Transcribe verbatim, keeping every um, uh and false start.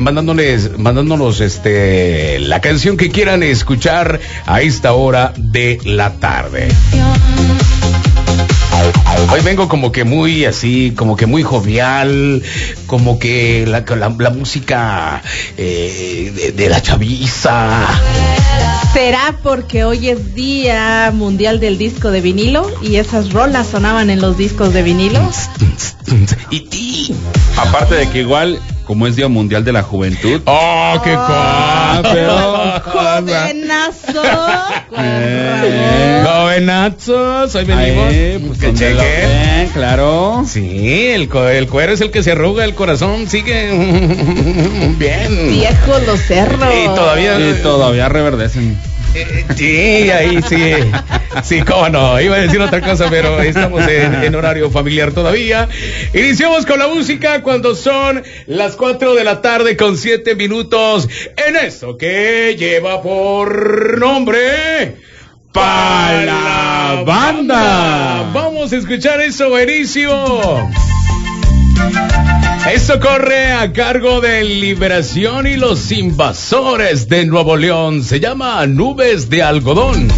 mandándoles, mandándonos este la canción que quieran escuchar a esta hora de la tarde. Hoy vengo como que muy así, como que muy jovial, como que la, la, la música eh, de, de la chaviza. ¿Será porque hoy es Día Mundial del Disco de Vinilo y esas rolas sonaban en los discos de vinilo? Y ti. Aparte de que igual, como es Día Mundial de la Juventud. ¡Oh, qué ah, cosa! Pero, ¡Jovenazo! Eh, ¡Jovenazos! Hoy venimos. Ay, pues que donde chequen. lo ven, claro. Sí, el, co- el cuero es el que se arruga, el corazón sigue bien. Viejos los cerros. Y todavía. Y todavía reverdecen. Eh, Sí, ahí sí. Sí, cómo no. Iba a decir otra cosa, pero estamos en, en horario familiar todavía. Iniciamos con la música cuando son las cuatro de la tarde con siete minutos. En eso que lleva por nombre. Pa' la banda. Vamos a escuchar eso, buenísimo. Esto corre a cargo de Liberación y los Invasores de Nuevo León. Se llama Nubes de Algodón.